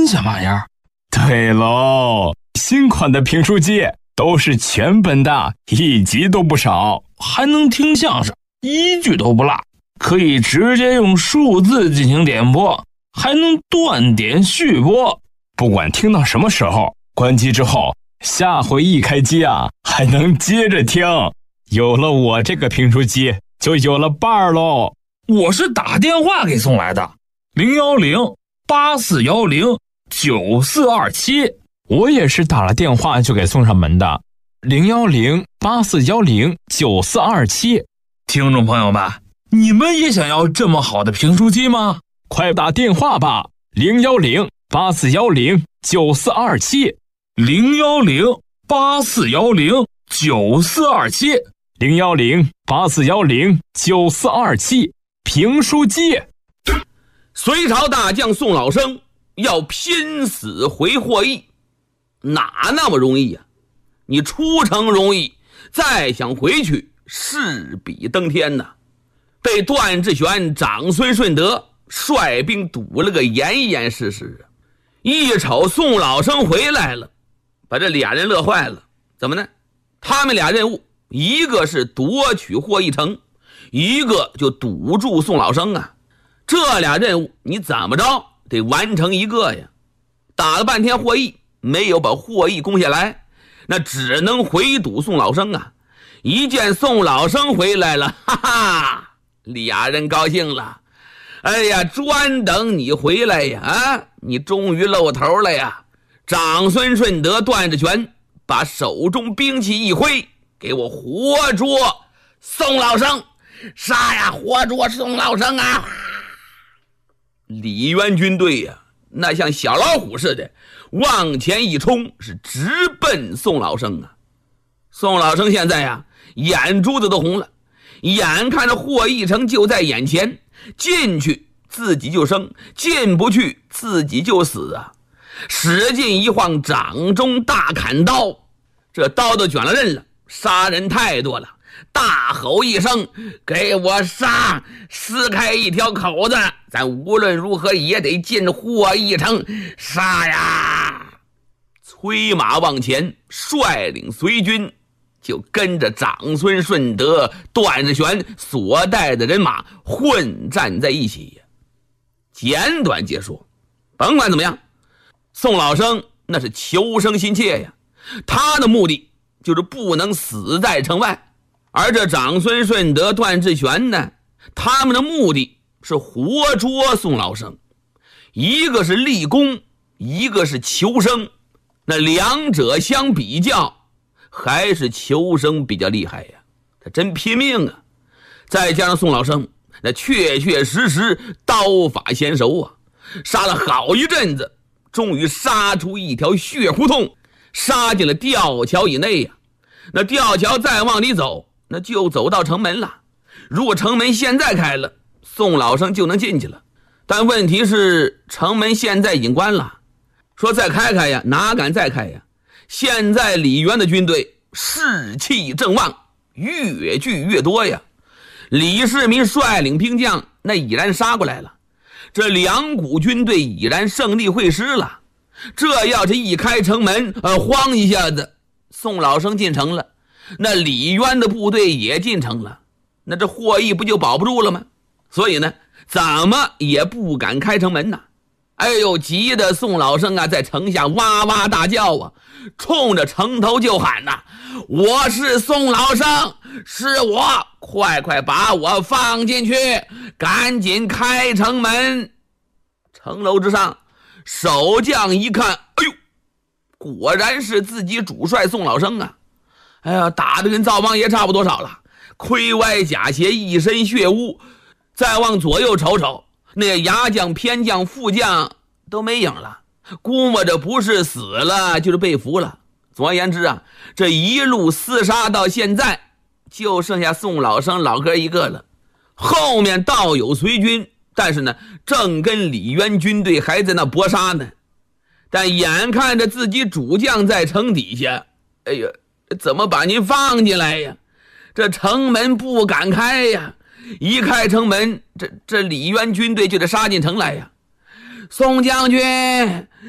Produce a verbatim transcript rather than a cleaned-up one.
什么呀？ 对喽，新款的评书机都是全本的，一集都不少， 还能听相声，一句都不落，可以直接用数字进行点播，还能断点续播。 不管听到什么时候，关机之后，下回一开机啊，还能接着听。有了我这个评书机，就有了伴儿喽。 我是打电话给送来的，零幺零八四幺零九四二七。 我也是打了电话就给送上门的，零幺零八四幺零九四二七。 听众朋友们，你们也想要这么好的评书机吗？ 快打电话吧，零幺零八四幺零九四二七， 零幺零八四幺零九四二七， 零幺零八四幺零九四二七。评书机。 隋朝大将宋老生要拼死回霍邑，哪那么容易呀、啊？你出城容易，再想回去势比登天呐、啊！被段志玄、长孙顺德率兵堵了个严严实实啊！一瞅宋老生回来了，把这俩人乐坏了。怎么呢？他们俩任务，一个是夺取霍邑城，一个就堵住宋老生啊。这俩任务你怎么着得完成一个呀。打了半天霍邑，没有把霍邑攻下来，那只能回堵宋老生啊。一见宋老生回来了，哈哈，俩人高兴了。哎呀，专等你回来呀！啊，你终于露头了呀！长孙顺德、段志玄把手中兵器一挥，给我活捉宋老生！杀呀，活捉宋老生啊！李渊军队呀、啊，那像小老虎似的往前一冲，是直奔宋老生啊！宋老生现在呀、啊，眼珠子都红了，眼看着霍邑城就在眼前，进去自己就生，进不去自己就死啊！使劲一晃掌中大砍刀，这刀都卷了刃了，杀人太多了，大吼一声，给我杀，撕开一条口子，咱无论如何也得进霍邑城，杀呀！催马往前，率领随军就跟着长孙顺德、段志玄所带的人马混战在一起。简短结束，甭管怎么样，宋老生那是求生心切呀，他的目的就是不能死在城外。而这长孙顺德、段志玄呢，他们的目的是活捉宋老生，一个是立功，一个是求生。那两者相比较，还是求生比较厉害呀，他真拼命啊！再加上宋老生那确确实实刀法娴熟啊，杀了好一阵子，终于杀出一条血胡同，杀进了吊桥以内呀。那吊桥再往里走，那就走到城门了。如果城门现在开了，宋老生就能进去了。但问题是城门现在已经关了，说再开开呀，哪敢再开呀？现在李渊的军队士气正旺，越聚越多呀。李世民率领兵将那已然杀过来了，这两股军队已然胜利会师了。这要是一开城门，呃，慌一下子，宋老生进城了，那李渊的部队也进城了，那这霍邑不就保不住了吗？所以呢，怎么也不敢开城门呐。哎呦，急得宋老生啊，在城下哇哇大叫啊，冲着城头就喊呐、啊：“我是宋老生，是我，快快把我放进去，赶紧开城门！”城楼之上，守将一看，哎呦，果然是自己主帅宋老生啊！哎呀，打得跟灶王爷差不多少了，盔歪甲斜，一身血污。再往左右瞅瞅，那牙将、偏将、副将都没影了，估摸着不是死了就是被俘了。总而言之啊，这一路厮杀到现在，就剩下宋老生老哥一个了。后面倒有随军，但是呢，正跟李渊军队还在那搏杀呢。但眼看着自己主将在城底下，哎呀，怎么把您放进来呀？这城门不敢开呀！一开城门，这这李渊军队就得杀进城来呀！宋将军，